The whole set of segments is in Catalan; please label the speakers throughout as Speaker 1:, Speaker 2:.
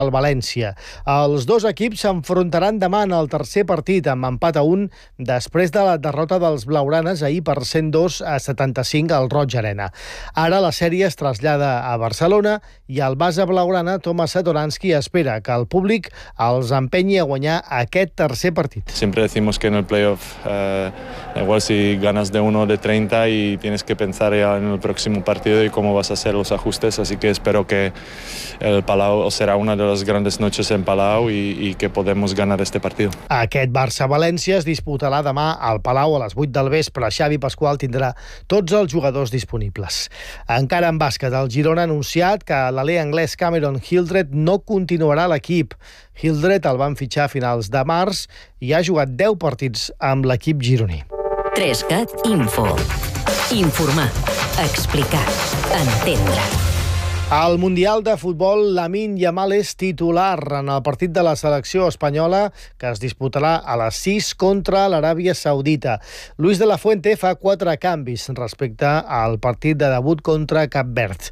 Speaker 1: el València. Els dos equips s'enfrontaran demà en el tercer partit amb empat a 1 després de la derrota dels blaugranes ahir per 102-75 al Roig Arena. Ara la sèrie es trasllada a Barcelona i el base blaugrana Tomas Satoransky espera que el públic els empenyi a guanyar aquest tercer partit.
Speaker 2: Siempre decimos que en el playoff igual si ganas de 1 de 30 y tienes que pensar ya en el próximo partido y cómo vas a hacer los ajustes, así que espero que el Palau será una de las grandes noches en Palau y que podemos ganar este partido.
Speaker 1: Aquest Barça-València es disputarà demà al Palau a les 8 del vespre. Xavi Pasqual tindrà tots els jugadors disponibles. Encara en bàsquet, el Girona ha anunciat que l'alè anglès Cameron Hildreth no continuarà a l'equip. Hildreth el van fitxar a finals de març i ha jugat 10 partits amb l'equip gironí.
Speaker 3: 3CAT Info. Informar, explicar, entendre.
Speaker 1: Al Mundial de Futbol, Lamine Yamal és titular en el partit de la selecció espanyola que es disputarà a les 6 contra l'Aràbia Saudita. Luis de la Fuente fa 4 canvis respecte al partit de debut contra Cap Verd.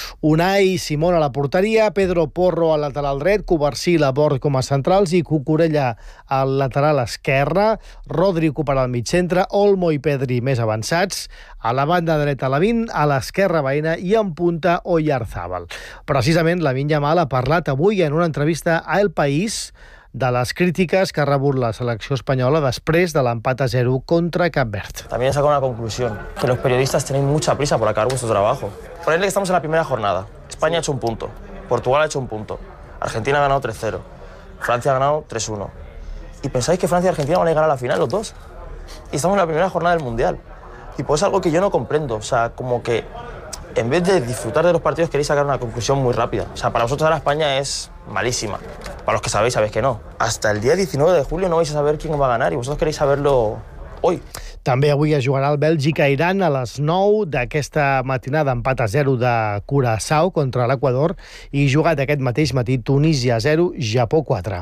Speaker 1: Unai Simón a la porteria, Pedro Porro al lateral dret, Covarsí i Laborde com a centrals i Cucurella al lateral esquerre, Rodri ocuparà el migcentre, Olmo i Pedri més avançats, a la banda dreta Lamine, a l'esquerra Baena i en punta Oyarzábal. Precisament, Lamine Yamal ha parlat avui en una entrevista a El País de les crítiques que ha rebut la selecció espanyola després de l'empat a 0 contra Cap Verd.
Speaker 4: También he sacado una conclusión, que los periodistas tenéis mucha prisa por acabar vuestro trabajo. Ponerle que estamos en la primera jornada. España ha hecho un punto, Portugal ha hecho un punto, Argentina ha ganado 3-0, Francia ha ganado 3-1. ¿Y pensáis que Francia y Argentina van a llegar a la final los dos? Y estamos en la primera jornada del Mundial. Y pues es algo que yo no comprendo, o sea, como que en vez de disfrutar de los partidos queréis sacar una conclusión muy rápida. O sea, para vosotros ahora España es malísima. Para los que sabéis, sabéis que no. Hasta el día 19 de julio no vais a saber quién va a ganar y vosotros queréis saberlo hoy.
Speaker 1: També avui es jugarà el Bèlgica-Iran a les 9 d'aquesta matinada, empat a 0 de Curaçao contra l'Equador i jugat aquest mateix matí Tunísia 0, Japó 4.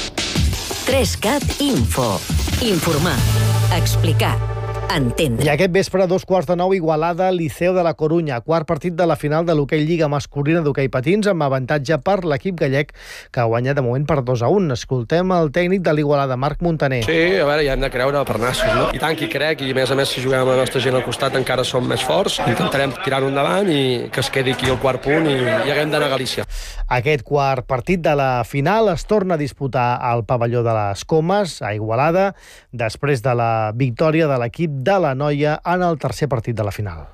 Speaker 3: 3CAT Info. Informar, explicar, entendre.
Speaker 1: I aquest vespre, a 2:15, Igualada, Liceo de la Corunya, quart partit de la final de l'hoquei Lliga masculina d'hoquei patins, amb avantatge per l'equip gallec, que ha guanyat de moment per 2-1. Escoltem el tècnic de l'Igualada, Marc Montaner.
Speaker 5: Sí, a veure, ja hem de creure per nassos, no? I tant que hi crec, i a més si juguem amb la nostra gent al costat encara som més forts. Intentarem tirar-ho endavant i que es quedi aquí el quart punt i haguem d'anar a Galícia.
Speaker 1: Aquest quart partit de la final es torna a disputar al pavelló de les Comes, a Igualada, després de la victòria de l'equip de la Noia en el tercer partit de la final.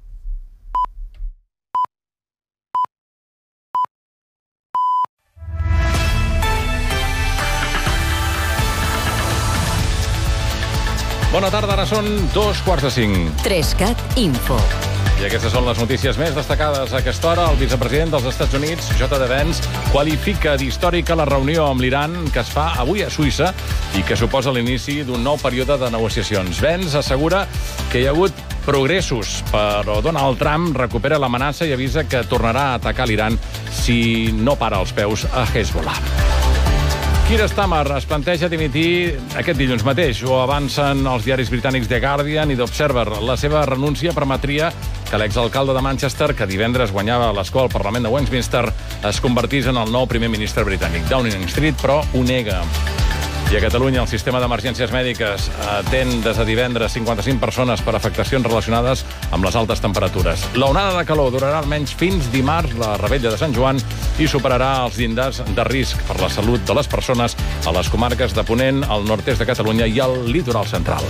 Speaker 6: Bona tarda, ara són 2:45.
Speaker 3: 3CAT Info.
Speaker 6: I aquestes són les notícies més destacades a aquesta hora. El vicepresident dels Estats Units, J.D. Vance, qualifica d'històrica la reunió amb l'Iran que es fa avui a Suïssa i que suposa l'inici d'un nou període de negociacions. Vance assegura que hi ha hagut progressos, però Donald Trump recupera l'amenaça i avisa que tornarà a atacar l'Iran si no para els peus a Hezbollah. Keir Starmer es planteja dimitir aquest dilluns mateix. Ho avancen els diaris britànics The Guardian i The Observer. La seva renúncia permetria que l'exalcalde de Manchester, que divendres guanyava l'escó al Parlament de Westminster, es convertís en el nou primer ministre britànic. Downing Street, però, ho nega. I a Catalunya, el sistema d'emergències mèdiques atén des de divendres 55 persones per afectacions relacionades amb les altes temperatures. L'onada de calor durarà almenys fins dimarts, la Revetlla de Sant Joan, i superarà els llindars de risc per la salut de les persones a les comarques de Ponent, al nord-est de Catalunya i al litoral central.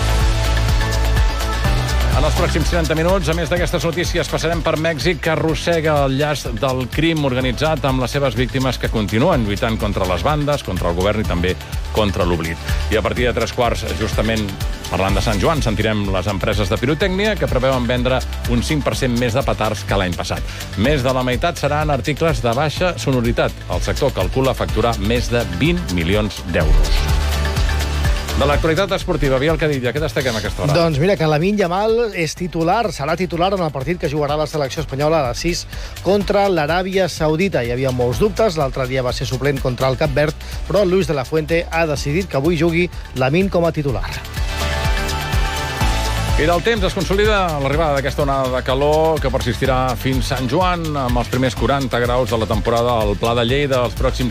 Speaker 6: En els pròxims 30 minuts, a més d'aquestes notícies, passarem per Mèxic, que arrossega el llast del crim organitzat amb les seves víctimes que continuen lluitant contra les bandes, contra el govern i també contra l'oblit. I a partir de 3:15, justament parlant de Sant Joan, sentirem les empreses de pirotècnia que preveuen vendre un 5% més de petards que l'any passat. Més de la meitat seran articles de baixa sonoritat. El sector calcula facturar més de 20 milions d'euros. De l'actualitat esportiva, Biel Cadilla, què destaquem a aquesta hora?
Speaker 1: Doncs mira, que Lamine Yamal és titular, serà titular en el partit que jugarà la selecció espanyola a les 6 contra l'Aràbia Saudita. Hi havia molts dubtes, l'altre dia va ser suplent contra el Cap Verd, però Luis de la Fuente ha decidit que avui jugui Lamine com a titular.
Speaker 6: I del temps es consolida l'arribada d'aquesta onada de calor que persistirà fins Sant Joan amb els primers 40 graus de la temporada al Pla de Lleida els pròxims